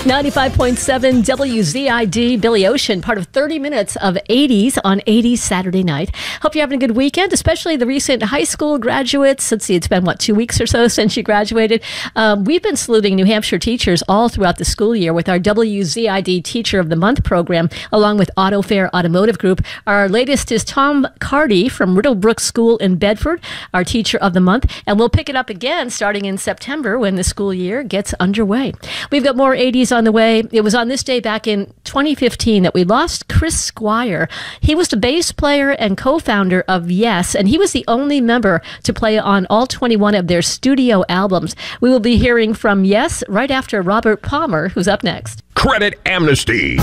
95.7 WZID, Billy Ocean, part of 30 minutes of 80s on 80s Saturday night. Hope you're having a good weekend, especially the recent high school graduates. Let's see, it's been, 2 weeks or so since you graduated. We've been saluting New Hampshire teachers all throughout the school year with our WZID Teacher of the Month program, along with Auto Fair Automotive Group. Our latest is Tom Cardy from Riddlebrook School in Bedford, our Teacher of the Month. And we'll pick it up again starting in September when the school year gets underway. We've got more 80s on the way. It was on this day back in 2015 that we lost Chris Squire. He was the bass player and co-founder of Yes, and he was the only member to play on all 21 of their studio albums. We will be hearing from Yes right after Robert Palmer, who's up next. Credit Amnesty.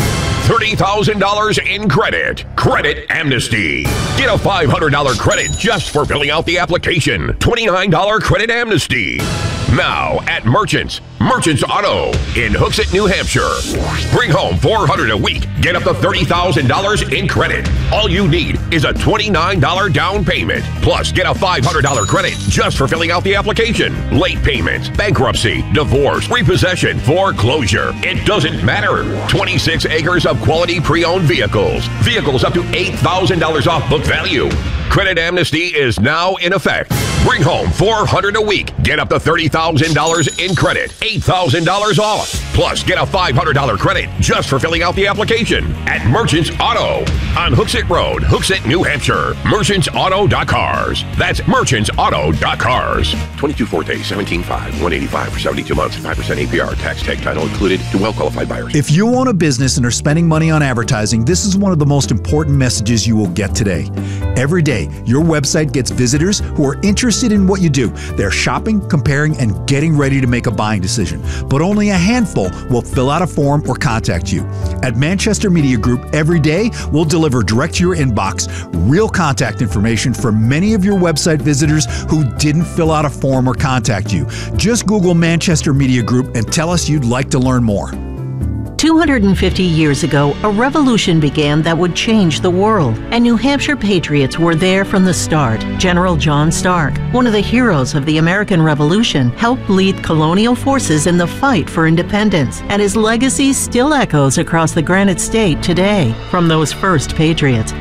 $30,000 in credit. Credit Amnesty. Get a $500 credit just for filling out the application. $29 Credit Amnesty. Now at Merchants Auto in Hooksett, New Hampshire. Bring home $400 a week. Get up to $30,000 in credit. All you need is a $29 down payment. Plus, get a $500 credit just for filling out the application. Late payments, bankruptcy, divorce, repossession, foreclosure. It doesn't matter. 26 acres of quality pre-owned vehicles. Vehicles up to $8,000 off book value. Credit Amnesty is now in effect. Bring home $400 a week. Get up to $30,000 in credit. $8,000 off. Plus, get a $500 credit just for filling out the application at Merchants Auto on Hooksett Road, Hooksett, New Hampshire. MerchantsAuto.cars. That's MerchantsAuto.cars. 22 Forte, 17.5, 185 for 72 months, 5% APR, tax tag title included to well-qualified buyers. If you own a business and are spending money on advertising, this is one of the most important messages you will get today. Every day, your website gets visitors who are interested in what you do. They're shopping, comparing, and getting ready to make a buying decision. But only a handful will fill out a form or contact you. At Manchester Media Group, every day we'll deliver direct to your inbox real contact information for many of your website visitors who didn't fill out a form or contact you. Just Google Manchester Media Group and tell us you'd like to learn more. 250 years ago, a revolution began that would change the world, and New Hampshire patriots were there from the start. General John Stark, one of the heroes of the American Revolution, helped lead colonial forces in the fight for independence, and his legacy still echoes across the Granite State today. From those first patriots,